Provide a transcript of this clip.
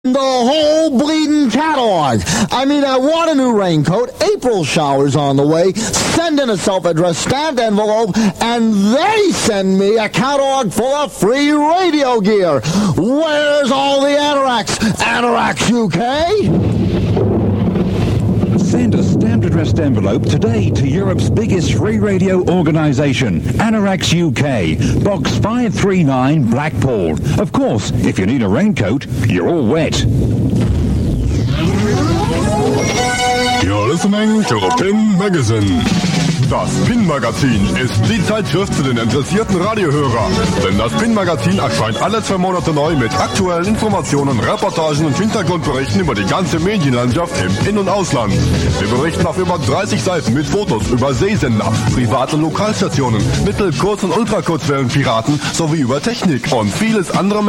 The whole bleeding catalog. I mean, I want a new raincoat. April showers on the way. Send in a self-addressed stamped envelope, and they send me a catalog full of free radio gear. Where's all the Anoraks? Anoraks UK? Send a stamped addressed envelope today to Europe's biggest free radio organisation, Anoraks UK, Box 539, Blackpool. Of course, if you need a raincoat, you're all wet. You're listening to the PIN Magazine. Das PIN-Magazin ist die Zeitschrift für den interessierten Radiohörer. Denn das PIN-Magazin erscheint alle 2 Monate neu mit aktuellen Informationen, Reportagen und Hintergrundberichten über die ganze Medienlandschaft im In- und Ausland. Wir berichten auf über 30 Seiten mit Fotos über Seesender, Privat- und Lokalstationen, Mittel-, Kurz- und Ultrakurzwellenpiraten sowie über Technik und vieles andere mehr.